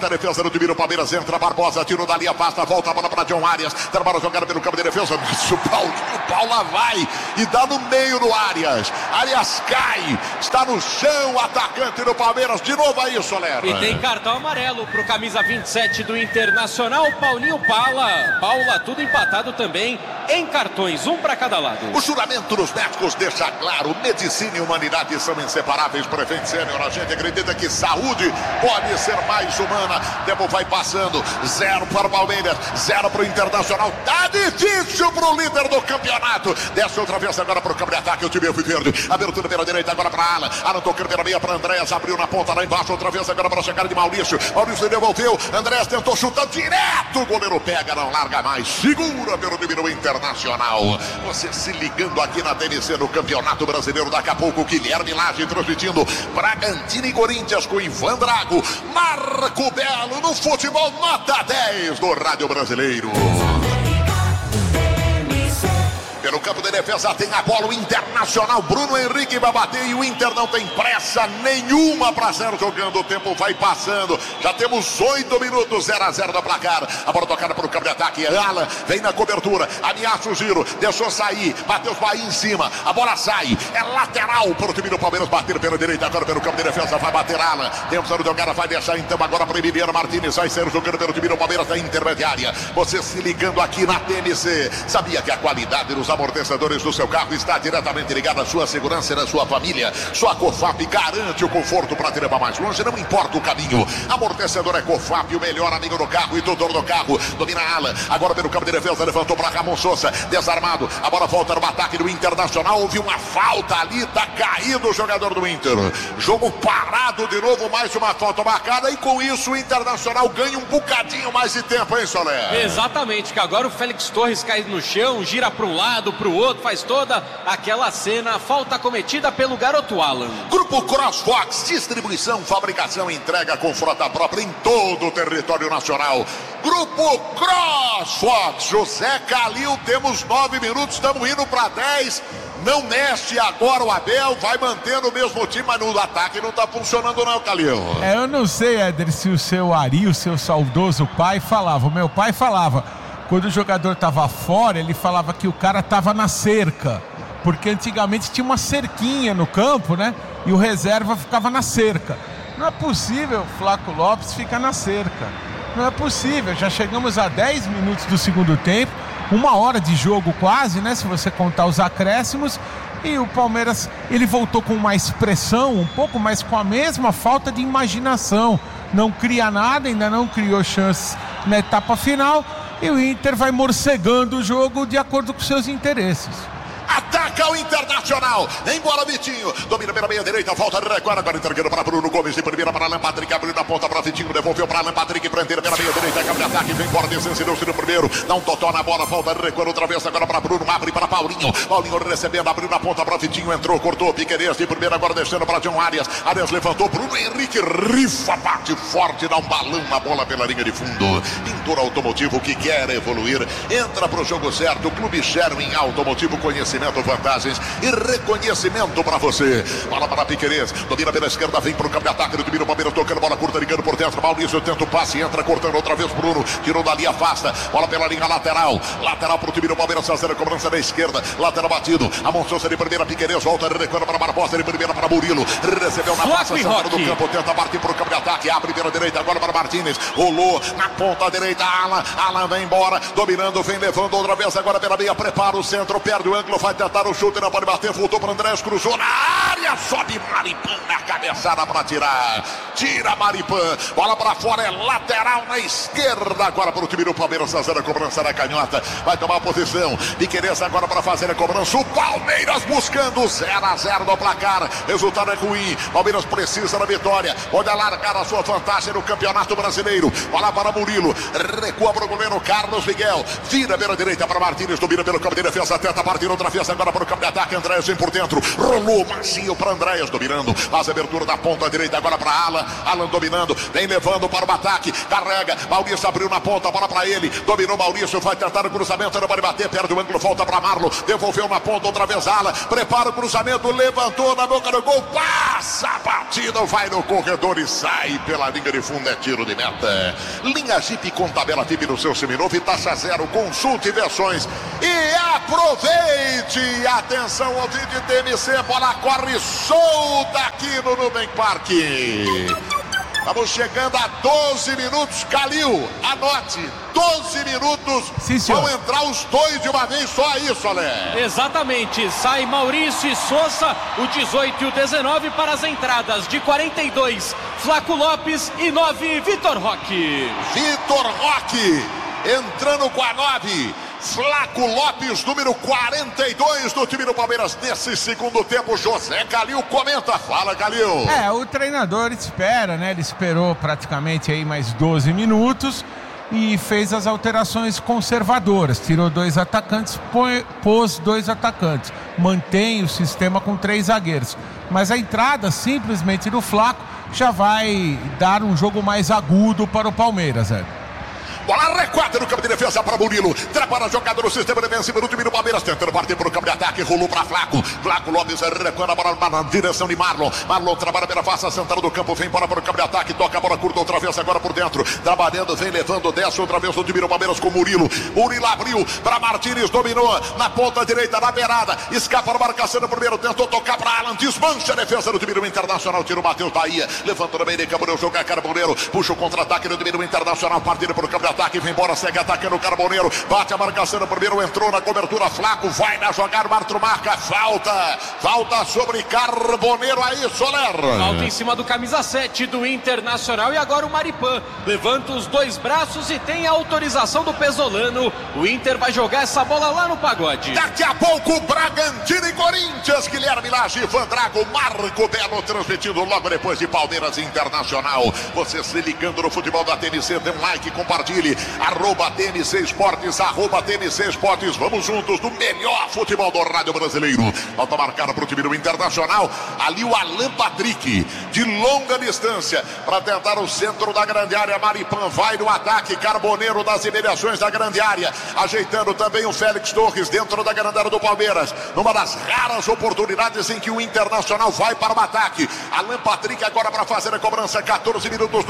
A defesa do time do Palmeiras entra, Barbosa, tiro dali, afasta, volta a bola para John Arias, trabalha jogada pelo campo de defesa, o Paula vai e dá no meio do Arias cai, está no chão, atacante do Palmeiras, de novo aí, Soler. E tem cartão amarelo pro camisa 27 do Internacional, Paulinho Paula, tudo empatado também em cartões, um para cada lado. O juramento dos médicos deixa claro, medicina e humanidade são inseparáveis. Prevent Senior, a gente acredita que saúde pode ser mais humana. Tempo vai passando, 0 para o Palmeiras, 0 para o Internacional. Tá difícil para o líder do campeonato. Desce outra vez agora para o campo de ataque, o time é verde. Abertura pela direita agora para Alan tocando pela meia para Andréas, abriu na ponta lá embaixo, outra vez agora para a chegada de Maurício devolveu, Andréas tentou chutar direto, o goleiro pega, não larga mais, segura pelo time do Internacional. Você se ligando aqui na TNC no Campeonato Brasileiro, daqui a pouco Guilherme Lage transmitindo Bragantino e Corinthians com Ivan Drago, Marco Belo no futebol nota 10 do Rádio Brasileiro. Pelo campo de defesa tem a bola o Internacional, Bruno Henrique vai bater e o Inter não tem pressa nenhuma para sair jogando, o tempo vai passando, já temos 8 minutos, 0-0 no placar, a bola tocada para o campo de ataque, Alan vem na cobertura, ameaça o giro, deixou sair, bateu o Bahia em cima, a bola sai, é lateral para o time do Palmeiras, bater pela direita, agora pelo campo de defesa, vai bater Alan, tem a jogada, vai deixar então agora para o Emiliano Martínez, vai sair jogando pelo time do Palmeiras da intermediária, você se ligando aqui na TNC, sabia que a qualidade dos amortecedores do seu carro está diretamente ligada à sua segurança e da sua família. Sua Cofap garante o conforto para te levar mais longe, não importa o caminho. Amortecedor é Cofap, o melhor amigo do carro e tutor do carro. Domina a ala, agora pelo campo de defesa, levantou para Ramon Sousa, desarmado, a bola volta no ataque do Internacional, houve uma falta ali, tá caído o jogador do Inter. Jogo parado de novo, mais uma falta marcada e com isso o Internacional ganha um bocadinho mais de tempo, hein, Soler? Exatamente, que agora o Félix Torres cai no chão, gira para um lado, para o outro, faz toda aquela cena, falta cometida pelo garoto Alan. Grupo CrossFox, distribuição, fabricação e entrega com frota própria em todo o território nacional. Grupo CrossFox, José Calil, temos 9 minutos, estamos indo para 10. Não mexe agora o Abel, vai mantendo o mesmo time, mas no ataque não está funcionando não, Calil. Eu não sei, Éder, se o seu Ari, o seu saudoso pai falava, o meu pai falava, quando o jogador estava fora, ele falava que o cara estava na cerca, porque antigamente tinha uma cerquinha no campo, né? E o reserva ficava na cerca. Não é possível o Flaco Lopes ficar na cerca. Não é possível, já chegamos a 10 minutos do segundo tempo, 1 hora de jogo quase, né? Se você contar os acréscimos. E o Palmeiras, ele voltou com mais pressão, um pouco, mas com a mesma falta de imaginação. Não cria nada, ainda não criou chances na etapa final. E o Inter vai morcegando o jogo de acordo com seus interesses. Ataca o Internacional, embora Vitinho, domina pela meia direita, volta de recuar, agora entregando para Bruno Gomes, de primeira para Alan Patrick, abriu na ponta para Vitinho, devolveu para Alan Patrick, prendendo pela meia direita, cabo de ataque, vem embora, descendo no primeiro, dá um totó na bola, volta de recuar outra vez, agora para Bruno, abre para Paulinho recebendo, abriu na ponta para Vitinho, entrou, cortou, Piquerez de primeira, agora deixando para John Arias levantou, Bruno Henrique, rifa, bate forte, dá um balão na bola pela linha de fundo, pintor automotivo que quer evoluir, entra pro jogo certo, o Clube Sherwin Automotivo, conhecimento, vantagens e reconhecimento para você. Bola para Piquerez, domina pela esquerda, vem pro campo de ataque do time do Palmeiras, tocando bola curta, ligando por dentro, Maurício tenta o passe, entra cortando outra vez Bruno, tirou dali, afasta, bola pela linha lateral pro time do Palmeiras, fazer a cobrança da esquerda, lateral batido, a Monsosa de primeira, Piquerez volta, recuando para Barbosa, de primeira para Murilo, recebeu na passa, centro do campo, tenta partir pro campo de ataque, abre pela direita, agora para Martínez, rolou na ponta direita, Alan vem embora, dominando, vem levando outra vez, agora pela meia, prepara o centro, perde o ângulo, vai tentar o chute, não pode bater, voltou para Andrés, cruzou na área, sobe Maripan na cabeçada para tirar, tira Maripan, bola para fora, é lateral na esquerda, agora para o time do Palmeiras, fazer a cobrança da canhota, vai tomar a posição, Piquerez agora para fazer a cobrança, o Palmeiras buscando 0-0 no placar, resultado é ruim, Palmeiras precisa da vitória, pode alargar a sua vantagem no Campeonato Brasileiro, bola para Murilo, recua para o goleiro Carlos Miguel, vira pela direita para Martínez, domina pelo campo de defesa, tenta partir outra vez agora para o campo de ataque, Andrés vem por dentro, rolou macio para Andréas, dominando, faz a abertura da ponta direita agora para Alan. Alan dominando, vem levando para o ataque, carrega, Maurício abriu na ponta, bola para ele, dominou Maurício, vai tentar o cruzamento, não pode bater, perde o ângulo, volta para Marlon, devolveu na ponta, outra vez Alan, prepara o cruzamento, levantou na boca do gol, passa a batida, vai no corredor e sai pela linha de fundo, é tiro de meta. Linha Jeep com tabela VIP no seu seminovo e taxa zero, consulte versões e aproveite. Atenção, ouvinte TMC, bola corre solta aqui no Nubank Park. Estamos chegando a 12 minutos, Calil, anote, 12 minutos, sim, vão entrar os dois de uma vez, só isso, Alé. Exatamente, sai Maurício e Sousa, o 18 e o 19 para as entradas de 42, Flaco Lopes e 9, Vitor Roque. Vitor Roque entrando com a 9. Flaco Lopes, número 42 do time do Palmeiras nesse segundo tempo. José Calil comenta, fala Calil. O treinador espera, né? Ele esperou praticamente aí mais 12 minutos e fez as alterações conservadoras. Tirou 2 atacantes, pôs 2 atacantes. Mantém o sistema com 3 zagueiros. Mas a entrada simplesmente do Flaco já vai dar um jogo mais agudo para o Palmeiras, Bola recuada no campo de defesa para Murilo. Trepara a jogada no sistema defensivo do time do Palmeiras. Tentando partir para o campo de ataque. Rolou para Flaco. Flaco Lopes recuando a bola na direção de Marlon. Marlon trabalha pela face central do campo. Vem embora para o campo de ataque. Toca a bola curta outra vez agora por dentro. Trabalhando, vem levando. Desce outra vez o time do Palmeiras com Murilo. Murilo abriu para Martínez. Dominou na ponta direita, na beirada. Escapa a marcação no primeiro. Tentou tocar para Alan. Desmancha a defesa do time do Internacional. Tira o Matheus Bahia. Levanta no meio de campo. Jogar Carboneiro. Puxa o contra-ataque do time do Internacional. Partindo para o campo de ataque, vem embora, segue atacando o Carboneiro, bate a marcação no primeiro, entrou na cobertura, Flaco vai na jogada, o árbitro marca, falta sobre Carboneiro aí, Soler. Falta em cima do camisa 7 do Internacional e agora o Maripan levanta os 2 braços e tem a autorização do Pesolano. O Inter vai jogar essa bola lá no Pagode. Daqui a pouco, Bragantino e Corinthians, Guilherme Lage, Van Drago, Marco Belo, transmitindo logo depois de Palmeiras Internacional. Você se ligando no futebol da TMC, dê um like, compartilhe, @TMC Esportes, @TMC Esportes, vamos juntos no melhor futebol do rádio brasileiro. Falta marcada para o time do Internacional, ali o Alan Patrick, de longa distância, para tentar o centro da grande área. Maripan vai no ataque, Carboneiro das imediações da grande área, ajeitando também o Félix Torres dentro da grande área do Palmeiras, numa das raras oportunidades em que o Internacional vai para o ataque. Alan Patrick agora para fazer a cobrança, 14 minutos